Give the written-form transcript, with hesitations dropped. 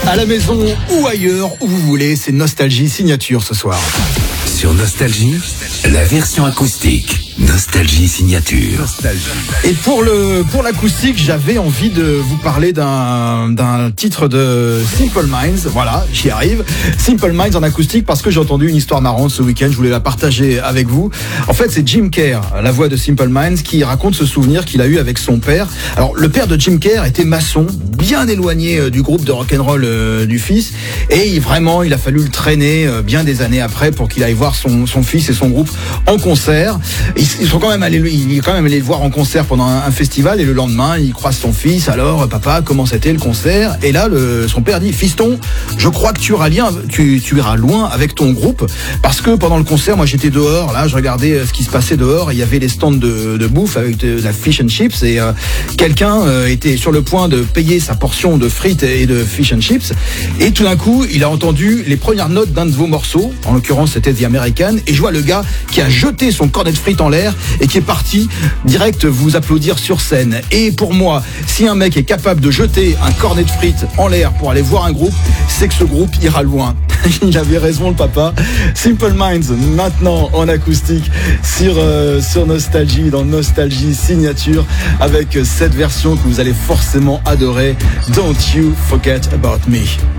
À la maison ou ailleurs, où vous voulez, c'est Nostalgie Signature ce soir. Sur Nostalgie, la version acoustique. Nostalgie Signature. Et pour l'acoustique, j'avais envie de vous parler d'un titre de Simple Minds. Voilà, j'y arrive. Simple Minds en acoustique parce que j'ai entendu une histoire marrante ce week-end. Je voulais la partager avec vous. En fait, c'est Jim Kerr, la voix de Simple Minds, qui raconte ce souvenir qu'il a eu avec son père. Alors, le père de Jim Kerr était maçon, bien éloigné du groupe de rock'n'roll du fils. Et vraiment, il a fallu le traîner bien des années après pour qu'il aille voir son fils et son groupe en concert. Il est quand même allé le voir en concert pendant un festival, et le lendemain il croise son fils. Alors papa, comment c'était le concert? Et là son père dit: fiston, je crois que tu iras loin avec ton groupe, parce que pendant le concert, moi j'étais dehors, là je regardais ce qui se passait dehors, et il y avait les stands de bouffe avec de la fish and chips, et quelqu'un était sur le point de payer sa portion de frites et de fish and chips, et tout d'un coup il a entendu les premières notes d'un de vos morceaux, en l'occurrence c'était The American, et je vois le gars qui a jeté son cornet de frites en l'air et qui est parti direct vous applaudir sur scène. Et pour moi, si un mec est capable de jeter un cornet de frites en l'air pour aller voir un groupe, c'est que ce groupe ira loin. Il avait raison, le papa. Simple Minds, maintenant en acoustique sur Nostalgie, dans Nostalgie Signature, avec cette version que vous allez forcément adorer, Don't You Forget About Me.